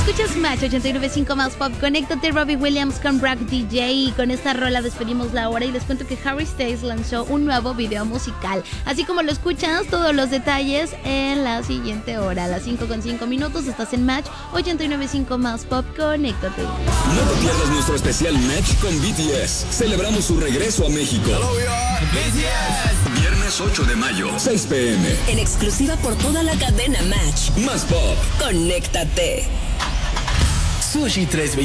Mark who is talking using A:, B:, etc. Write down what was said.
A: Escuchas Match 89.5 más pop. Conéctate, Robbie Williams con Brack DJ. Y con esta rola despedimos la hora y les cuento que Harry Styles lanzó un nuevo video musical. Así como lo escuchas, todos los detalles en la siguiente hora. A las 5:05 estás en Match 89.5 más pop. Conéctate.
B: No te pierdas nuestro especial Match con BTS. Celebramos su regreso a México. BTS. Viernes 8 de mayo, 6 p.m.
C: En exclusiva por toda la cadena Match.
B: Más pop.
C: Conéctate.
D: Sushi 3